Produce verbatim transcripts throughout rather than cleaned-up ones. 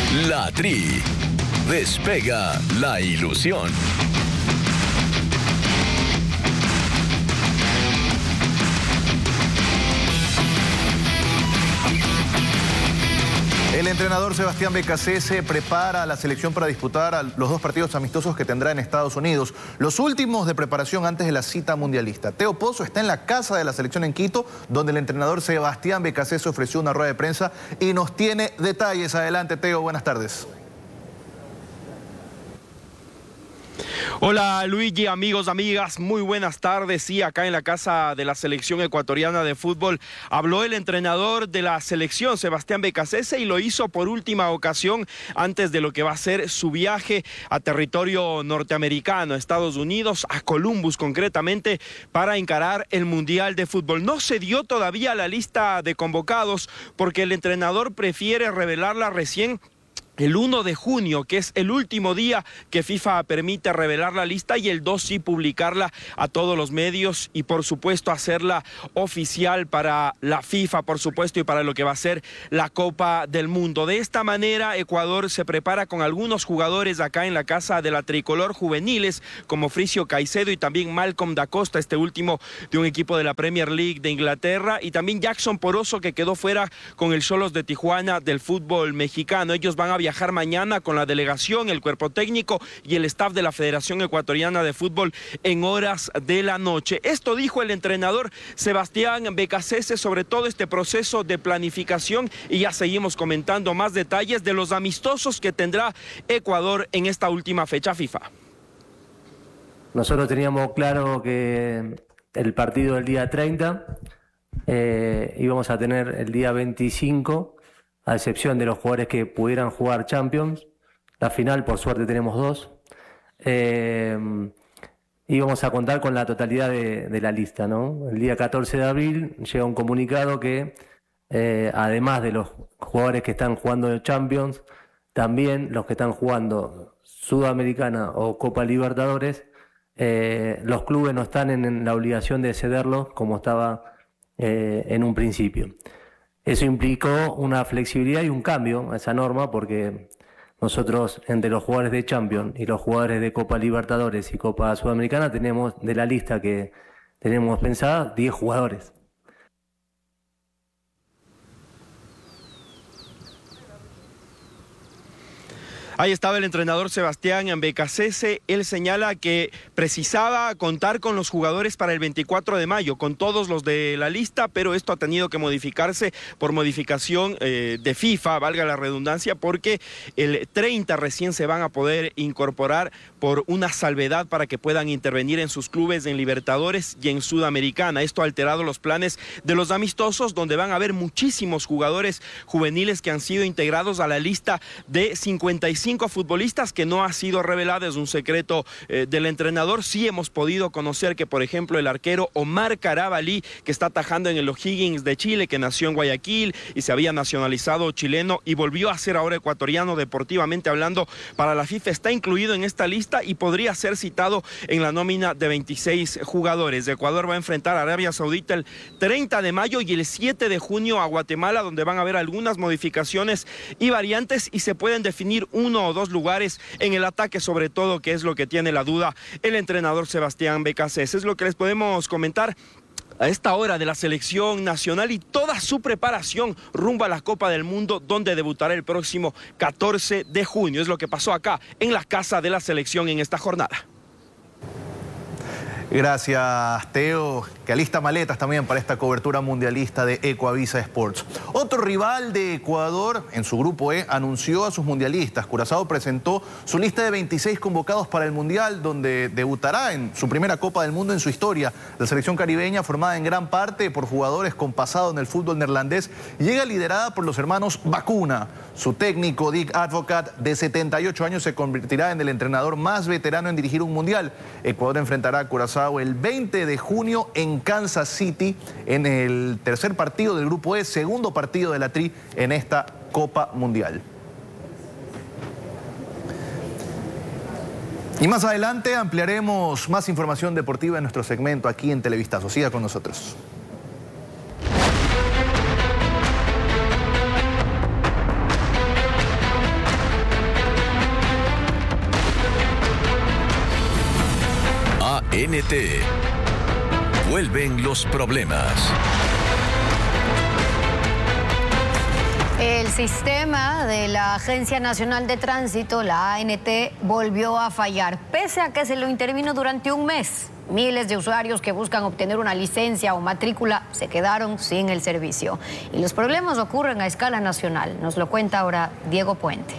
La Tri. Despega la ilusión. El entrenador Sebastián Beccacece prepara a la selección para disputar a los dos partidos amistosos que tendrá en Estados Unidos, los últimos de preparación antes de la cita mundialista. Teo Pozo está en la casa de la selección en Quito, donde el entrenador Sebastián Beccacece ofreció una rueda de prensa y nos tiene detalles. Adelante, Teo, buenas tardes. Hola Luigi, amigos, amigas, muy buenas tardes. Sí, acá en la casa de la selección ecuatoriana de fútbol habló el entrenador de la selección, Sebastián Beccacece, y lo hizo por última ocasión antes de lo que va a ser su viaje a territorio norteamericano, Estados Unidos, a Columbus concretamente, para encarar el Mundial de Fútbol. No se dio todavía la lista de convocados porque el entrenador prefiere revelarla recién el uno de junio, que es el último día que FIFA permite revelar la lista, y el dos sí publicarla a todos los medios y por supuesto hacerla oficial para la FIFA, por supuesto, y para lo que va a ser la Copa del Mundo. De esta manera, Ecuador se prepara con algunos jugadores acá en la casa de la tricolor juveniles, como Fricio Caicedo y también Malcolm da Costa, este último de un equipo de la Premier League de Inglaterra, y también Jackson Poroso, que quedó fuera con el Xolos de Tijuana del fútbol mexicano. Ellos van a viajar viajar mañana con la delegación, el cuerpo técnico y el staff de la Federación Ecuatoriana de Fútbol en horas de la noche. Esto dijo el entrenador Sebastián Beccacece sobre todo este proceso de planificación, y ya seguimos comentando más detalles de los amistosos que tendrá Ecuador en esta última fecha FIFA. Nosotros teníamos claro que el partido del día treinta eh, íbamos a tener el día veinticinco, a excepción de los jugadores que pudieran jugar Champions. La final, por suerte, tenemos dos. Eh, íbamos a contar con la totalidad de, de la lista, ¿no? El día catorce de abril llega un comunicado que, eh, además de los jugadores que están jugando Champions, también los que están jugando Sudamericana o Copa Libertadores, eh, los clubes no están en, en la obligación de cederlos como estaba eh, en un principio. Eso implicó una flexibilidad y un cambio a esa norma, porque nosotros, entre los jugadores de Champions y los jugadores de Copa Libertadores y Copa Sudamericana, tenemos de la lista que tenemos pensada diez jugadores. Ahí estaba el entrenador Sebastián Beccacece. Él señala que precisaba contar con los jugadores para el veinticuatro de mayo, con todos los de la lista, pero esto ha tenido que modificarse por modificación eh, de FIFA, valga la redundancia, porque el treinta recién se van a poder incorporar por una salvedad para que puedan intervenir en sus clubes en Libertadores y en Sudamericana. Esto ha alterado los planes de los amistosos, donde van a haber muchísimos jugadores juveniles que han sido integrados a la lista de cincuenta y cinco futbolistas que no ha sido revelada, es un secreto eh, del entrenador. Sí hemos podido conocer que, por ejemplo, el arquero Omar Carabalí, que está atajando en el O'Higgins de Chile, que nació en Guayaquil y se había nacionalizado chileno y volvió a ser ahora ecuatoriano deportivamente hablando para la FIFA, está incluido en esta lista y podría ser citado en la nómina de veintiséis jugadores. Ecuador va a enfrentar a Arabia Saudita el treinta de mayo y el siete de junio a Guatemala, donde van a haber algunas modificaciones y variantes y se pueden definir uno o dos lugares en el ataque, sobre todo, que es lo que tiene la duda el entrenador Sebastián Beccacece. Es lo que les podemos comentar a esta hora de la selección nacional y toda su preparación rumbo a la Copa del Mundo, donde debutará el próximo catorce de junio. Es lo que pasó acá en la casa de la selección en esta jornada. Gracias, Teo, que alista maletas también para esta cobertura mundialista de Ecuavisa Sports. Otro rival de Ecuador en su grupo E anunció a sus mundialistas. Curazao presentó su lista de veintiséis convocados para el Mundial, donde debutará en su primera Copa del Mundo en su historia. La selección caribeña, formada en gran parte por jugadores con pasado en el fútbol neerlandés, llega liderada por los hermanos Bacuna. Su técnico, Dick Advocat, de setenta y ocho años, se convertirá en el entrenador más veterano en dirigir un Mundial. Ecuador enfrentará a Curazao el veinte de junio en Kansas City en el tercer partido del Grupo E, segundo partido de la Tri en esta Copa Mundial. Y más adelante ampliaremos más información deportiva en nuestro segmento aquí en Televistazo. Siga con nosotros. N T. Vuelven los problemas. El sistema de la Agencia Nacional de Tránsito, la A N T, volvió a fallar, pese a que se lo intervino durante un mes. Miles de usuarios que buscan obtener una licencia o matrícula se quedaron sin el servicio. Y los problemas ocurren a escala nacional. Nos lo cuenta ahora Diego Puente.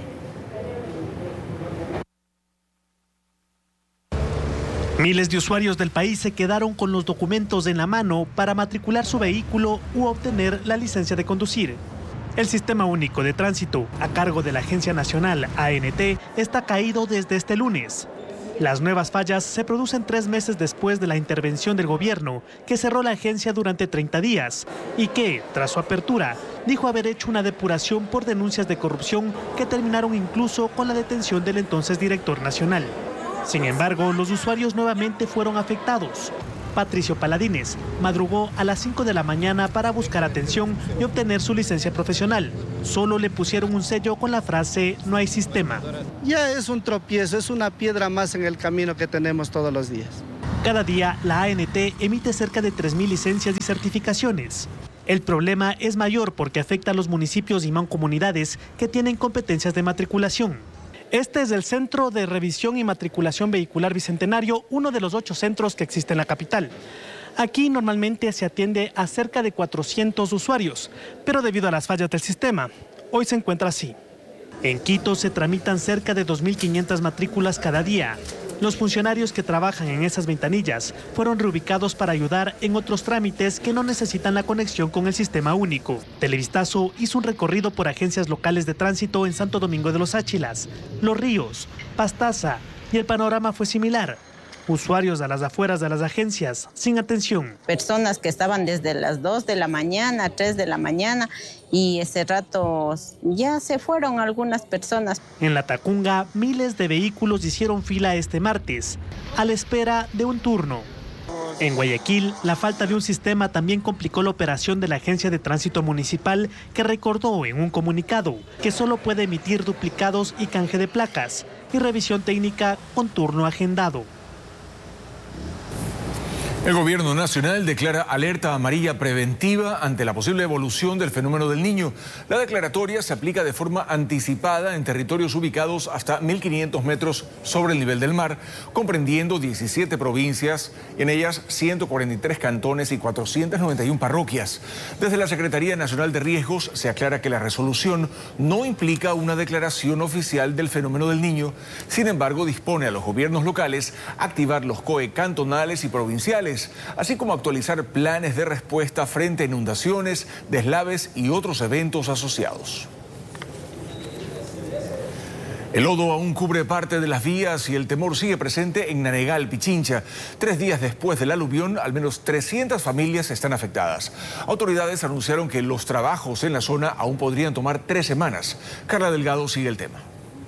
Miles de usuarios del país se quedaron con los documentos en la mano para matricular su vehículo u obtener la licencia de conducir. El Sistema Único de Tránsito, a cargo de la Agencia Nacional A N T, está caído desde este lunes. Las nuevas fallas se producen tres meses después de la intervención del gobierno, que cerró la agencia durante treinta días y que, tras su apertura, dijo haber hecho una depuración por denuncias de corrupción que terminaron incluso con la detención del entonces director nacional. Sin embargo, los usuarios nuevamente fueron afectados. Patricio Paladines madrugó a las cinco de la mañana para buscar atención y obtener su licencia profesional. Solo le pusieron un sello con la frase "no hay sistema". Ya es un tropiezo, es una piedra más en el camino que tenemos todos los días. Cada día la A N T emite cerca de tres mil licencias y certificaciones. El problema es mayor porque afecta a los municipios y mancomunidades que tienen competencias de matriculación. Este es el Centro de Revisión y Matriculación Vehicular Bicentenario, uno de los ocho centros que existe en la capital. Aquí normalmente se atiende a cerca de cuatrocientos usuarios, pero debido a las fallas del sistema, hoy se encuentra así. En Quito se tramitan cerca de dos mil quinientas matrículas cada día. Los funcionarios que trabajan en esas ventanillas fueron reubicados para ayudar en otros trámites que no necesitan la conexión con el sistema único. Televistazo hizo un recorrido por agencias locales de tránsito en Santo Domingo de los Áchilas, Los Ríos, Pastaza, y el panorama fue similar. Usuarios a las afueras de las agencias, sin atención. Personas que estaban desde las dos de la mañana, tres de la mañana, y ese rato ya se fueron algunas personas. En La Tacunga, miles de vehículos hicieron fila este martes, a la espera de un turno. En Guayaquil, la falta de un sistema también complicó la operación de la Agencia de Tránsito Municipal, que recordó en un comunicado que solo puede emitir duplicados y canje de placas, y revisión técnica con turno agendado. El gobierno nacional declara alerta amarilla preventiva ante la posible evolución del fenómeno del Niño. La declaratoria se aplica de forma anticipada en territorios ubicados hasta mil quinientos metros sobre el nivel del mar, comprendiendo diecisiete provincias, en ellas ciento cuarenta y tres cantones y cuatrocientas noventa y una parroquias. Desde la Secretaría Nacional de Riesgos se aclara que la resolución no implica una declaración oficial del fenómeno del Niño. Sin embargo, dispone a los gobiernos locales activar los C O E cantonales y provinciales, así como actualizar planes de respuesta frente a inundaciones, deslaves y otros eventos asociados. El lodo aún cubre parte de las vías y el temor sigue presente en Nanegal, Pichincha. Tres días después del aluvión, al menos trescientas familias están afectadas. Autoridades anunciaron que los trabajos en la zona aún podrían tomar tres semanas. Carla Delgado sigue el tema.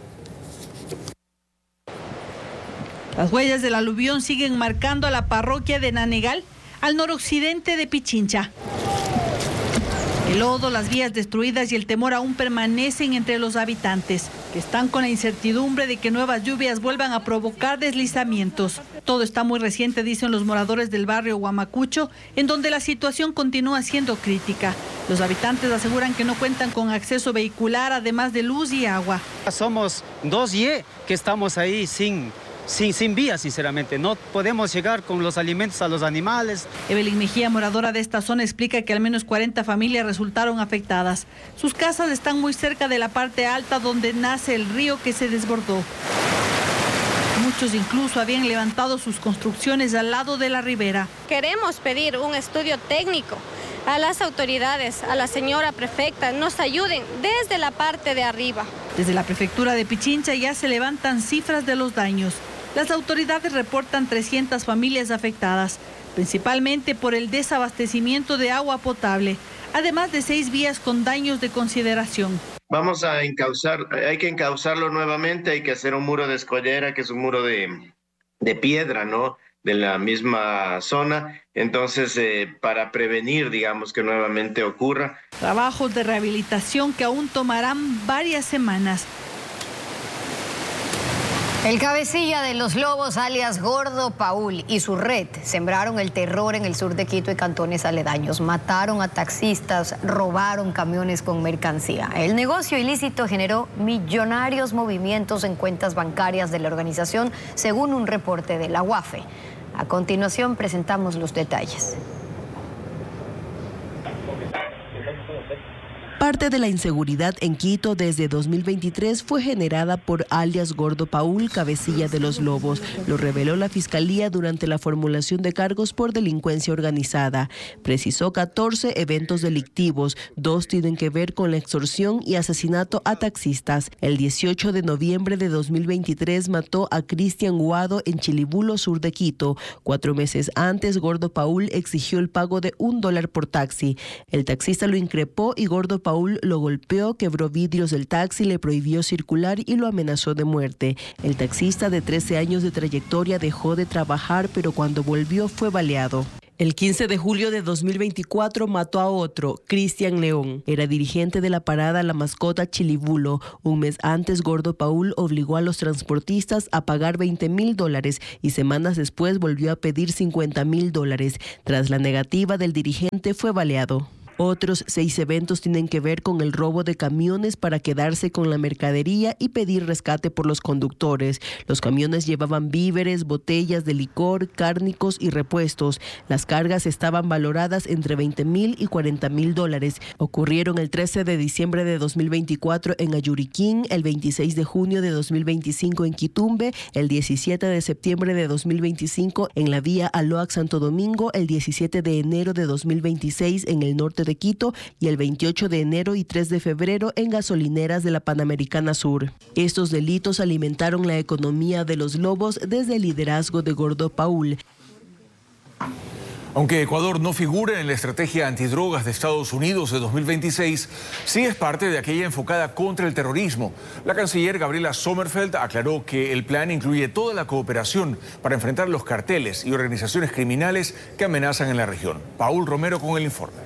Las huellas del aluvión siguen marcando a la parroquia de Nanegal, al noroccidente de Pichincha. El lodo, las vías destruidas y el temor aún permanecen entre los habitantes, que están con la incertidumbre de que nuevas lluvias vuelvan a provocar deslizamientos. Todo está muy reciente, dicen los moradores del barrio Huamacucho, en donde la situación continúa siendo crítica. Los habitantes aseguran que no cuentan con acceso vehicular, además de luz y agua. Somos dos Y que estamos ahí sin... Sin, sin vía, sinceramente. No podemos llegar con los alimentos a los animales. Evelyn Mejía, moradora de esta zona, explica que al menos cuarenta familias resultaron afectadas. Sus casas están muy cerca de la parte alta donde nace el río que se desbordó. Muchos incluso habían levantado sus construcciones al lado de la ribera. Queremos pedir un estudio técnico a las autoridades, a la señora prefecta, nos ayuden desde la parte de arriba. Desde la prefectura de Pichincha ya se levantan cifras de los daños. Las autoridades reportan trescientas familias afectadas, principalmente por el desabastecimiento de agua potable, además de seis vías con daños de consideración. Vamos a encauzar, hay que encauzarlo nuevamente, hay que hacer un muro de escollera, que es un muro de, de piedra, ¿no?, de la misma zona, entonces eh, para prevenir, digamos, que nuevamente ocurra. Trabajos de rehabilitación que aún tomarán varias semanas. El cabecilla de los Lobos, alias Gordo Paul, y su red sembraron el terror en el sur de Quito y cantones aledaños. Mataron a taxistas, robaron camiones con mercancía. El negocio ilícito generó millonarios movimientos en cuentas bancarias de la organización, según un reporte de la U A F E. A continuación presentamos los detalles. Parte de la inseguridad en Quito desde dos mil veintitrés fue generada por alias Gordo Paul, cabecilla de los Lobos. Lo reveló la Fiscalía durante la formulación de cargos por delincuencia organizada. Precisó catorce eventos delictivos, dos tienen que ver con la extorsión y asesinato a taxistas. El dieciocho de noviembre de dos mil veintitrés mató a Cristian Guado en Chilibulo, sur de Quito. Cuatro meses antes, Gordo Paul exigió el pago de un dólar por taxi. El taxista lo increpó y Gordo Paul Paul lo golpeó, quebró vidrios del taxi, le prohibió circular y lo amenazó de muerte. El taxista de trece años de trayectoria dejó de trabajar, pero cuando volvió fue baleado. El quince de julio de dos mil veinticuatro mató a otro, Cristian León. Era dirigente de la parada La Mascota Chilibulo. Un mes antes, Gordo Paul obligó a los transportistas a pagar veinte mil dólares y semanas después volvió a pedir cincuenta mil dólares. Tras la negativa del dirigente, fue baleado. Otros seis eventos tienen que ver con el robo de camiones para quedarse con la mercadería y pedir rescate por los conductores. Los camiones llevaban víveres, botellas de licor, cárnicos y repuestos. Las cargas estaban valoradas entre veinte mil y cuarenta mil dólares. Ocurrieron el trece de diciembre de dos mil veinticuatro en Ayuriquín, el veintiséis de junio de dos mil veinticinco en Quitumbe, el diecisiete de septiembre de dos mil veinticinco en la vía Aloac Santo Domingo, el diecisiete de enero de dos mil veintiséis en el norte de Quito y el veintiocho de enero y tres de febrero en gasolineras de la Panamericana Sur. Estos delitos alimentaron la economía de los Lobos desde el liderazgo de Gordo Paul. Aunque Ecuador no figura en la estrategia antidrogas de Estados Unidos de dos mil veintiséis, sí es parte de aquella enfocada contra el terrorismo. La canciller Gabriela Sommerfeld aclaró que el plan incluye toda la cooperación para enfrentar los carteles y organizaciones criminales que amenazan en la región. Paul Romero con el informe.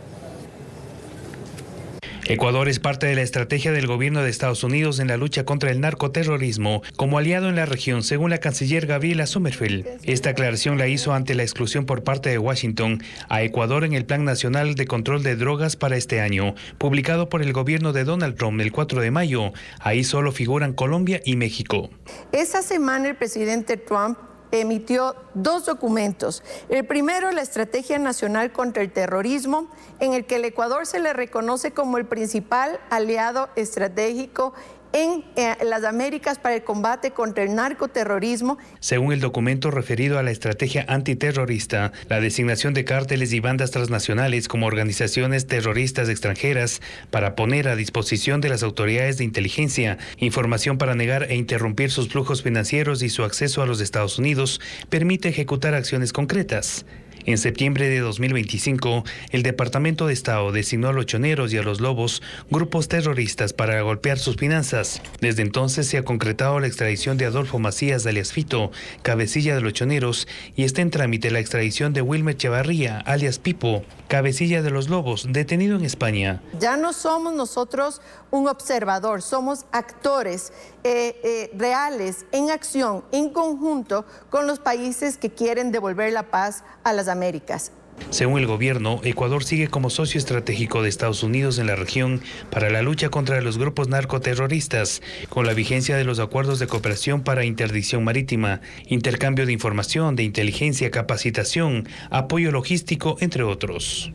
Ecuador es parte de la estrategia del gobierno de Estados Unidos en la lucha contra el narcoterrorismo como aliado en la región, según la canciller Gabriela Sommerfeld. Esta aclaración la hizo ante la exclusión por parte de Washington a Ecuador en el Plan Nacional de Control de Drogas para este año, publicado por el gobierno de Donald Trump el cuatro de mayo. Ahí solo figuran Colombia y México. Esa semana el presidente Trump emitió dos documentos. El primero, la Estrategia Nacional contra el Terrorismo, en el que el Ecuador se le reconoce como el principal aliado estratégico en eh, las Américas para el combate contra el narcoterrorismo. Según el documento referido a la estrategia antiterrorista, la designación de cárteles y bandas transnacionales como organizaciones terroristas extranjeras para poner a disposición de las autoridades de inteligencia información para negar e interrumpir sus flujos financieros y su acceso a los Estados Unidos permite ejecutar acciones concretas. En septiembre de dos mil veinticinco, el Departamento de Estado designó a los choneros y a los lobos grupos terroristas para golpear sus finanzas. Desde entonces se ha concretado la extradición de Adolfo Macías alias Fito, cabecilla de los choneros, y está en trámite la extradición de Wilmer Chavarría alias Pipo, cabecilla de los lobos, detenido en España. Ya no somos nosotros un observador, somos actores eh, eh, reales, en acción, en conjunto con los países que quieren devolver la paz a las Américas. Según el gobierno, Ecuador sigue como socio estratégico de Estados Unidos en la región para la lucha contra los grupos narcoterroristas, con la vigencia de los acuerdos de cooperación para interdicción marítima, intercambio de información, de inteligencia, capacitación, apoyo logístico, entre otros.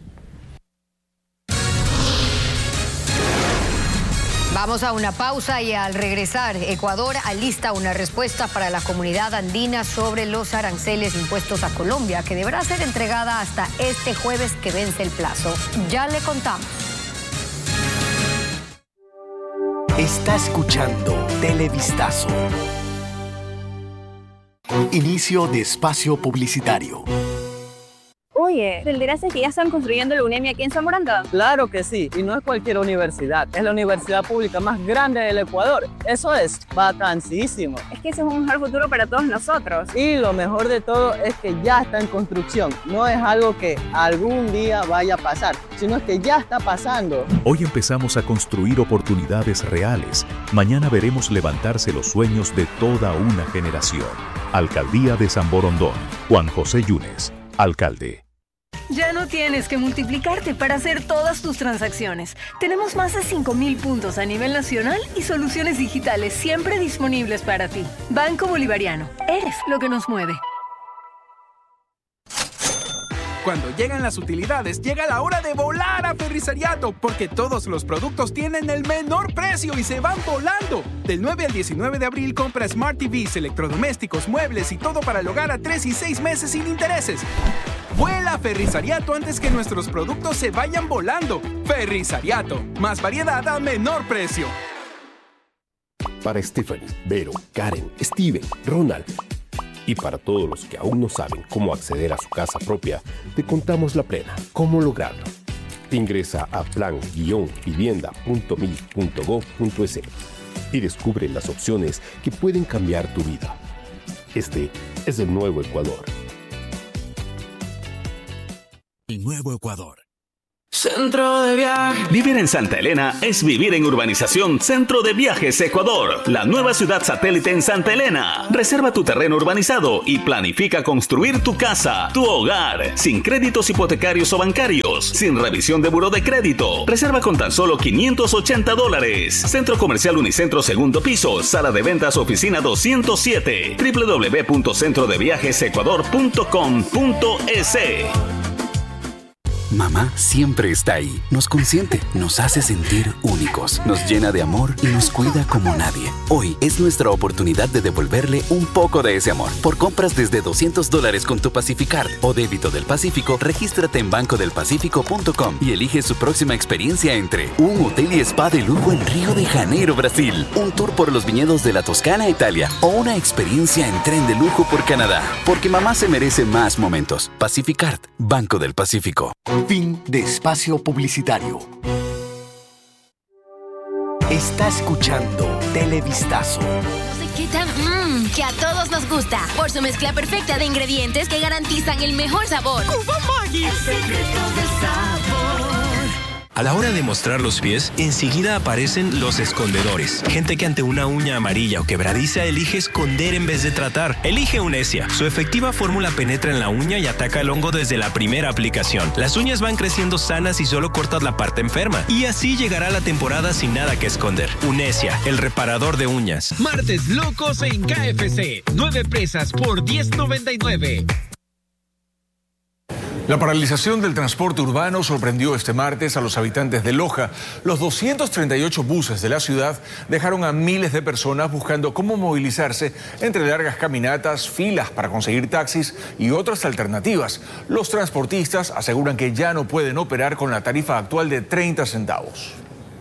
Vamos a una pausa y al regresar, Ecuador alista una respuesta para la comunidad andina sobre los aranceles impuestos a Colombia, que deberá ser entregada hasta este jueves que vence el plazo. Ya le contamos. Está escuchando Televistazo. Inicio de espacio publicitario. Oye, ¿te enteraste que ya están construyendo la UNEMI aquí en San Borondón? Claro que sí, y no es cualquier universidad, es la universidad pública más grande del Ecuador. Eso es vacancísimo. Es que ese es un mejor futuro para todos nosotros. Y lo mejor de todo es que ya está en construcción. No es algo que algún día vaya a pasar, sino es que ya está pasando. Hoy empezamos a construir oportunidades reales. Mañana veremos levantarse los sueños de toda una generación. Alcaldía de San Borondón. Juan José Yunes, alcalde. Ya no tienes que multiplicarte para hacer todas tus transacciones. Tenemos más de cinco mil puntos a nivel nacional y soluciones digitales siempre disponibles para ti. Banco Bolivariano. Eres lo que nos mueve. Cuando llegan las utilidades, llega la hora de volar a Ferrisariato, porque todos los productos tienen el menor precio y se van volando. Del nueve al diecinueve de abril, compra Smart T Vs, electrodomésticos, muebles y todo para el hogar a tres y seis meses sin intereses. Vuela a Ferrisariato antes que nuestros productos se vayan volando. Ferrisariato, más variedad a menor precio. Para Stephanie, Vero, Karen, Steven, Ronald y para todos los que aún no saben cómo acceder a su casa propia, te contamos la plena. ¿Cómo lograrlo? Ingresa a plan vivienda punto mil punto gov punto es y descubre las opciones que pueden cambiar tu vida. Este es el nuevo Ecuador. El nuevo Ecuador. Centro de Viajes. Vivir en Santa Elena es vivir en Urbanización Centro de Viajes Ecuador, la nueva ciudad satélite en Santa Elena. Reserva tu terreno urbanizado y planifica construir tu casa, tu hogar, sin créditos hipotecarios o bancarios, sin revisión de buró de crédito. Reserva con tan solo quinientos ochenta dólares. Centro Comercial Unicentro segundo piso, sala de ventas oficina doscientos siete, doble u doble u doble u punto centro de viajes ecuador punto com punto es. Mamá siempre está ahí, nos consiente, nos hace sentir únicos, nos llena de amor y nos cuida como nadie. Hoy es nuestra oportunidad de devolverle un poco de ese amor. Por compras desde doscientos dólares con tu Pacificard o débito del Pacífico, regístrate en banco del pacífico punto com y elige su próxima experiencia entre un hotel y spa de lujo en Río de Janeiro, Brasil, un tour por los viñedos de la Toscana, Italia o una experiencia en tren de lujo por Canadá. Porque mamá se merece más momentos. Pacificard, Banco del Pacífico. Fin de espacio publicitario. Está escuchando Televistazo. ¿Qué tan? Mmm, que a todos nos gusta. Por su mezcla perfecta de ingredientes que garantizan el mejor sabor. ¡Cuba Maggi! El secreto del sabor. A la hora de mostrar los pies, enseguida aparecen los escondedores. Gente que ante una uña amarilla o quebradiza elige esconder en vez de tratar. Elige Unesia. Su efectiva fórmula penetra en la uña y ataca el hongo desde la primera aplicación. Las uñas van creciendo sanas y solo cortas la parte enferma. Y así llegará la temporada sin nada que esconder. Unesia, el reparador de uñas. Martes locos en K F C. Nueve presas por diez noventa y nueve. La paralización del transporte urbano sorprendió este martes a los habitantes de Loja. Los doscientos treinta y ocho buses de la ciudad dejaron a miles de personas buscando cómo movilizarse entre largas caminatas, filas para conseguir taxis y otras alternativas. Los transportistas aseguran que ya no pueden operar con la tarifa actual de treinta centavos.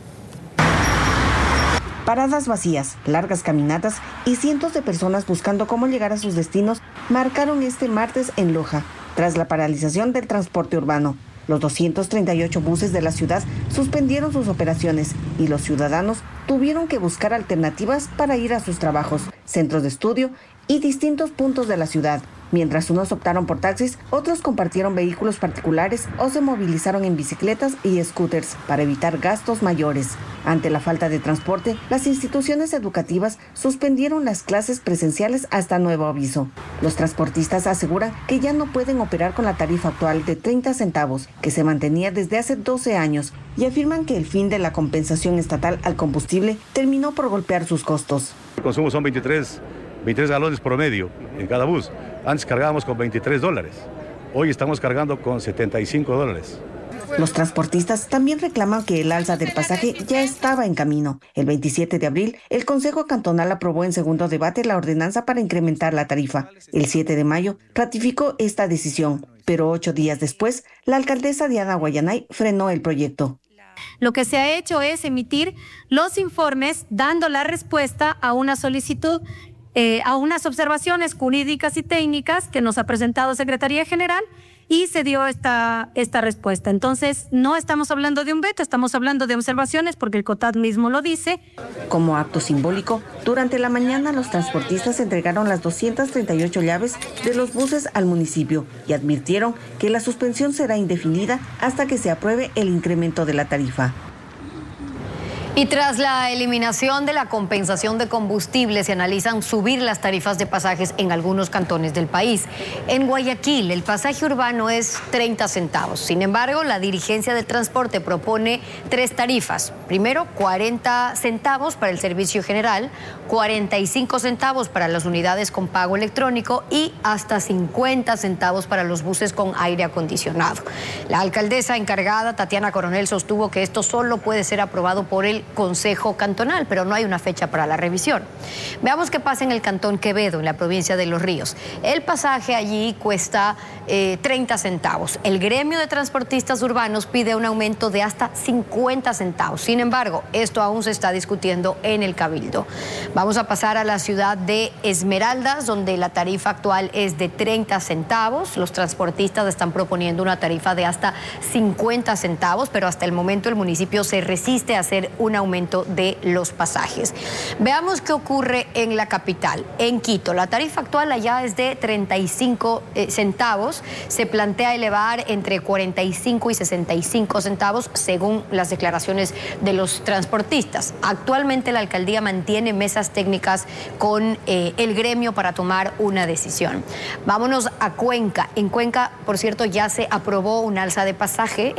Paradas vacías, largas caminatas y cientos de personas buscando cómo llegar a sus destinos marcaron este martes en Loja. Tras la paralización del transporte urbano, los doscientos treinta y ocho buses de la ciudad suspendieron sus operaciones y los ciudadanos tuvieron que buscar alternativas para ir a sus trabajos, centros de estudio y distintos puntos de la ciudad. Mientras unos optaron por taxis, otros compartieron vehículos particulares o se movilizaron en bicicletas y scooters para evitar gastos mayores. Ante la falta de transporte, las instituciones educativas suspendieron las clases presenciales hasta nuevo aviso. Los transportistas aseguran que ya no pueden operar con la tarifa actual de treinta centavos, que se mantenía desde hace doce años, y afirman que el fin de la compensación estatal al combustible terminó por golpear sus costos. El consumo son veintitrés, veintitrés galones promedio en cada bus. Antes cargábamos con veintitrés dólares. Hoy estamos cargando con setenta y cinco dólares. Los transportistas también reclaman que el alza del pasaje ya estaba en camino. El veintisiete de abril, el Consejo Cantonal aprobó en segundo debate la ordenanza para incrementar la tarifa. El siete de mayo ratificó esta decisión, pero ocho días después, la alcaldesa Diana Guayanay frenó el proyecto. Lo que se ha hecho es emitir los informes dando la respuesta a una solicitud Eh, a unas observaciones jurídicas y técnicas que nos ha presentado Secretaría General y se dio esta, esta respuesta. Entonces, no estamos hablando de un veto, estamos hablando de observaciones porque el COTAD mismo lo dice. Como acto simbólico, durante la mañana los transportistas entregaron las doscientas treinta y ocho llaves de los buses al municipio y advirtieron que la suspensión será indefinida hasta que se apruebe el incremento de la tarifa. Y tras la eliminación de la compensación de combustible, se analizan subir las tarifas de pasajes en algunos cantones del país. En Guayaquil, el pasaje urbano es treinta centavos. Sin embargo, la dirigencia del transporte propone tres tarifas. Primero, cuarenta centavos para el servicio general, cuarenta y cinco centavos para las unidades con pago electrónico y hasta cincuenta centavos para los buses con aire acondicionado. La alcaldesa encargada, Tatiana Coronel, sostuvo que esto solo puede ser aprobado por el Consejo Cantonal, pero no hay una fecha para la revisión. Veamos qué pasa en el Cantón Quevedo, en la provincia de Los Ríos. El pasaje allí cuesta eh, treinta centavos. El gremio de transportistas urbanos pide un aumento de hasta cincuenta centavos. Sin embargo, esto aún se está discutiendo en el Cabildo. Vamos a pasar a la ciudad de Esmeraldas, donde la tarifa actual es de treinta centavos. Los transportistas están proponiendo una tarifa de hasta cincuenta centavos, pero hasta el momento el municipio se resiste a hacer un aumento de los pasajes. Veamos qué ocurre en la capital. En Quito, la tarifa actual allá es de treinta y cinco eh, centavos. Se plantea elevar entre cuarenta y cinco y sesenta y cinco centavos según las declaraciones de los transportistas. Actualmente la alcaldía mantiene mesas técnicas con eh, el gremio para tomar una decisión. Vámonos a Cuenca. En Cuenca, por cierto, ya se aprobó un alza de pasaje.